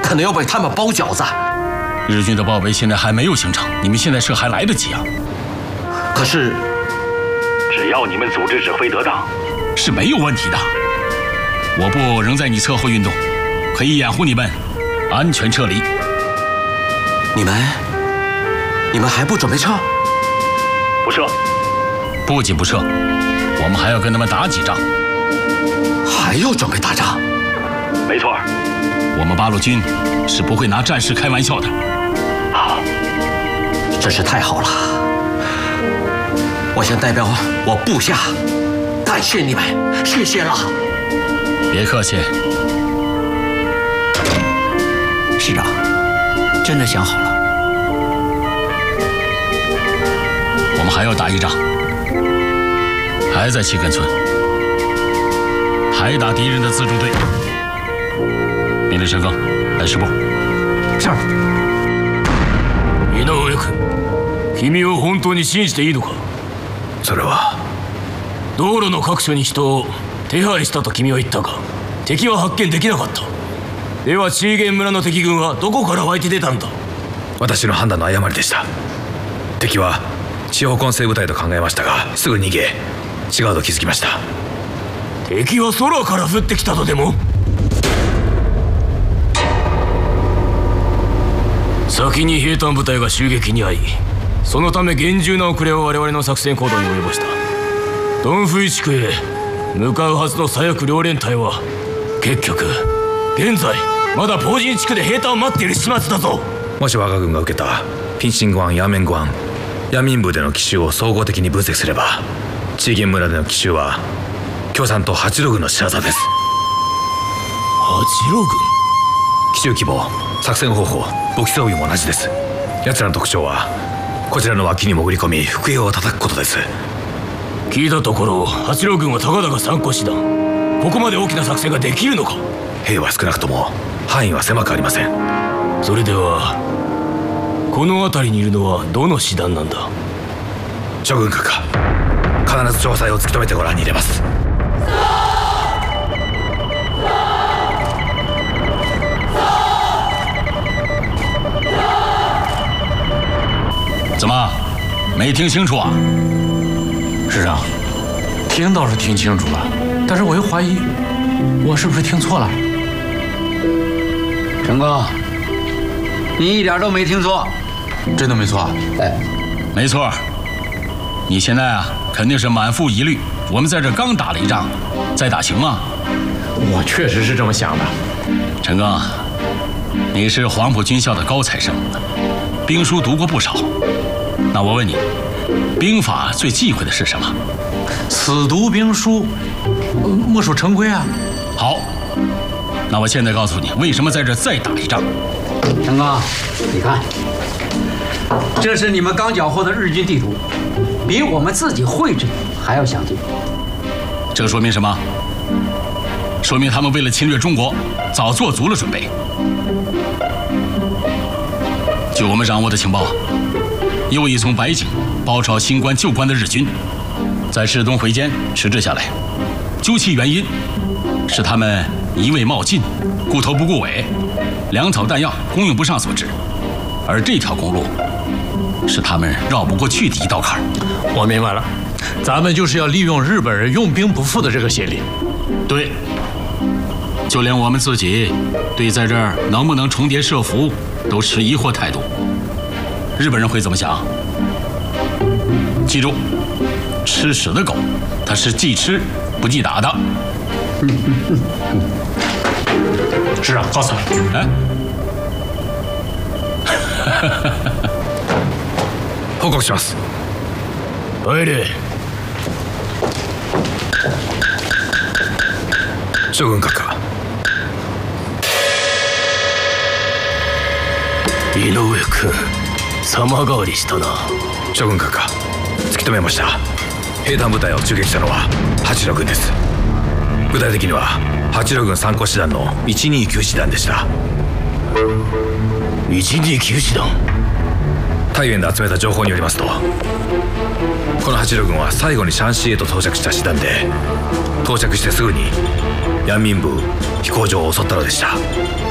可能要被他们包饺子。 日军的包围现在还没有形成，你们现在撤还来得及啊。 可是， 只要你们组织指挥得当， 是没有问题的。我部仍在你侧后运动，可以掩护你们安全撤离。 你们还不准备撤？ 不撤。 不仅不撤，我们还要跟他们打几仗。 还要准备打仗？ 没错。 我们八路军是不会拿战事开玩笑的。 好， 真是太好了！我先代表我部下感谢你们，谢谢了。 别客气。 师长，真的想好了。 我们还要打一仗，还在七根村，还打敌人的自助队。命令陈刚来师部。 是。 井上君、君を本当に信じていいのか？ それは。 道路の各所に人を手配したと君は言ったが、敵は発見できなかった。ではチーゲン村の敵軍はどこから湧いて出たんだ？ 私の判断の誤りでした。敵は地方混成部隊と考えましたが、すぐ逃げ違うと気づきました。 敵は空から降ってきたとでも？先に兵隊部隊が襲撃に遭い、そのため厳重な遅れを我々の作戦行動に及ぼした。ドンフイ地区へ向かうはずの左翼両連隊は結局現在まだポージン地区で兵隊を待っている始末だぞ。 もし我が軍が受けたピンシング湾、ヤーメング湾、ヤミン部での奇襲を総合的に分析すれば、チーゲン村での奇襲は共産党八路軍の仕業です。 八路軍？ 奇襲規模、作戦方法、武器装備も同じです。奴らの特徴はこちらの脇に潜り込み伏兵を叩くことです。 聞いたところ八路軍はたかだか3個師団。ここまで大きな作戦ができるのか？ 兵は少なくとも範囲は狭くありません。 それではこの辺りにいるのはどの師団なんだ？ 諸軍閣下、必ず詳細を突き止めてご覧に入れます。 怎么，没听清楚啊？ 师长，听倒是听清楚了，但是我又怀疑，我是不是听错了？ 陈哥，你一点都没听错， 真的没错。 哎， 没错。你现在啊，肯定是满腹疑虑。我们在这刚打了一仗，再打行吗？ 我确实是这么想的。 陈刚，你是黄埔军校的高材生，兵书读过不少。那我问你，兵法最忌讳的是什么？ 死读兵书，莫属成规啊。 好，那我现在告诉你，为什么在这再打一仗。 陈刚，你看，这是你们刚缴获的日军地图，比我们自己绘制还要详尽。 这说明什么？说明他们为了侵略中国，早做足了准备。据我们掌握的情报，又一从白井包抄新关旧关的日军，在士东回间迟滞下来，究其原因，是他们一味冒进，顾头不顾尾，粮草弹药供应不上所致。而这条公路是他们绕不过去的一道坎儿。 我明白了，咱们就是要利用日本人用兵不复的这个先例。 对，就连我们自己对在这儿能不能重叠设伏都持疑惑态度。日本人会怎么想？记住，吃屎的狗，它是记吃不记打的。 师长，告诉你， 哎， 報告します。 入れ。 諸軍閣下。 井上君、様変わりしたな。 諸軍閣下、突き止めました。兵団部隊を襲撃したのは八路軍です。具体的には八路軍3個師団の129師団でした。 129師団？ 太原で集めた情報によりますと、この八路軍は最後にシャンシーへと到着した師団で、到着してすぐにヤンミン部飛行場を襲ったのでした。